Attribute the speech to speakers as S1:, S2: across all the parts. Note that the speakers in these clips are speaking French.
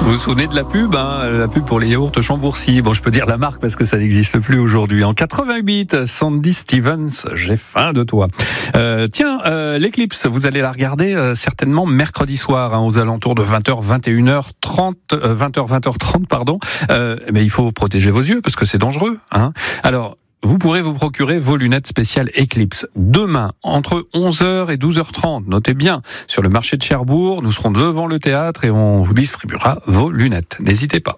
S1: Vous vous souvenez de la pub, la pub pour les yaourts Chambourcy. Bon, je peux dire la marque parce que ça n'existe plus aujourd'hui. En 88, Sandy Stevens, j'ai faim de toi. L'Éclipse, vous allez la regarder certainement mercredi soir, aux alentours de 20h, 21h30, 20h, 20h30, pardon. Mais il faut protéger vos yeux parce que c'est dangereux. Alors, vous pourrez vous procurer vos lunettes spéciales Eclipse demain entre 11h et 12h30. Notez bien, sur le marché de Cherbourg, nous serons devant le théâtre et on vous distribuera vos lunettes. N'hésitez pas.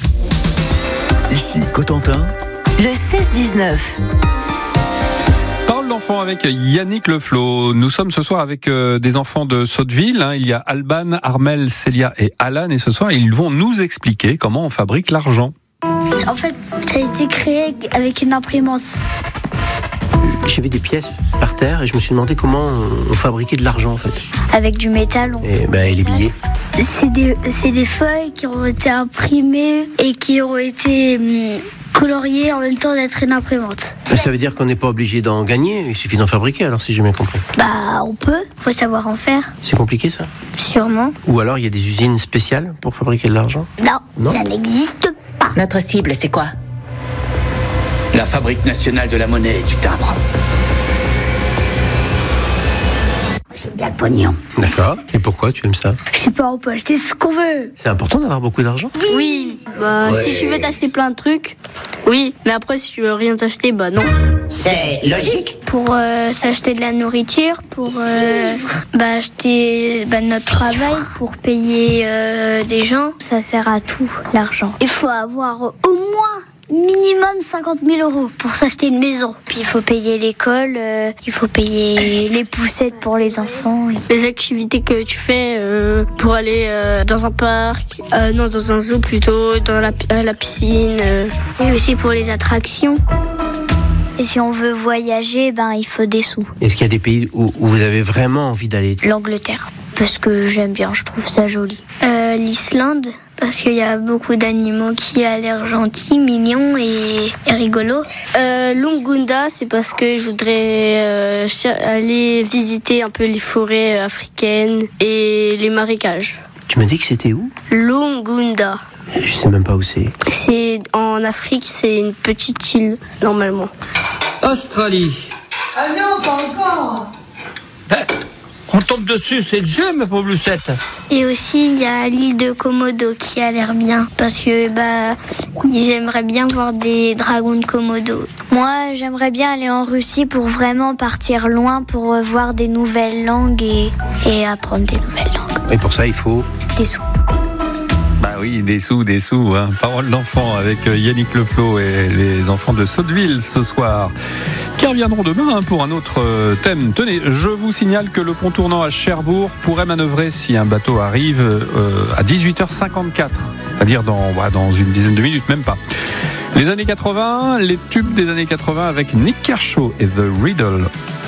S2: Ici Cotentin,
S3: le 16-19.
S1: Parole d'enfant avec Yannick Leflot. Nous sommes ce soir avec des enfants de Sotteville. Il y a Alban, Armel, Célia et Alan. Et ce soir, ils vont nous expliquer comment on fabrique l'argent.
S4: En fait, ça a été créé avec une imprimante.
S5: J'ai vu des pièces par terre et je me suis demandé comment on fabriquait de l'argent en fait.
S4: Avec du métal.
S5: Et les billets.
S4: C'est des feuilles qui ont été imprimées et qui ont été coloriées en même temps d'être une imprimante.
S5: Ça veut dire qu'on n'est pas obligé d'en gagner, il suffit d'en fabriquer alors si j'ai bien compris.
S4: On peut. Faut savoir en faire.
S5: C'est compliqué ça?
S4: Sûrement.
S5: Ou alors il y a des usines spéciales pour fabriquer de l'argent?
S4: Non, ça n'existe pas.
S3: Notre cible, c'est quoi?
S2: la Fabrique nationale de la monnaie et du timbre.
S4: J'aime bien le pognon.
S5: D'accord. Et pourquoi tu aimes ça?
S4: Je sais pas, on peut acheter ce qu'on veut.
S5: C'est important d'avoir beaucoup d'argent?
S6: Oui. Si tu veux t'acheter plein de trucs, oui. Mais après, si tu veux rien t'acheter, non.
S3: C'est logique.
S4: Pour s'acheter de la nourriture, pour acheter notre travail, pour payer des gens. Ça sert à tout, l'argent. Il faut avoir au moins minimum 50 000 € pour s'acheter une maison. Puis il faut payer l'école, il faut payer les poussettes pour les enfants.
S6: Les activités que tu fais pour aller dans un parc, dans un zoo plutôt, dans la piscine.
S4: Et aussi pour les attractions. Et si on veut voyager, il faut des sous.
S5: Est-ce qu'il y a des pays où vous avez vraiment envie d'aller?
S4: L'Angleterre, parce que j'aime bien, je trouve ça joli. L'Islande, parce qu'il y a beaucoup d'animaux qui ont l'air gentils, mignons et rigolos.
S6: L'Ouganda, c'est parce que je voudrais aller visiter un peu les forêts africaines et les marécages.
S5: Tu m'as dit que c'était où?
S6: L'Ouganda.
S5: Je sais même pas où c'est.
S6: C'est en Afrique, c'est une petite île, normalement.
S7: Australie.
S8: Ah non, pas encore.
S7: On tombe dessus, c'est le jeu, ma pauvre Lucette.
S4: Et aussi, il y a l'île de Komodo qui a l'air bien. Parce que j'aimerais bien voir des dragons de Komodo. Moi, j'aimerais bien aller en Russie pour vraiment partir loin, pour voir des nouvelles langues et apprendre des nouvelles langues.
S5: Et pour ça, il faut
S4: des sous.
S1: Oui, des sous. Parole d'enfant avec Yannick Leflot et les enfants de Sotteville ce soir, qui reviendront demain pour un autre thème. Tenez, je vous signale que le pont tournant à Cherbourg pourrait manœuvrer si un bateau arrive à 18h54, c'est-à-dire dans une dizaine de minutes, même pas. Les années 80, les tubes des années 80 avec Nick Kershaw et The Riddle.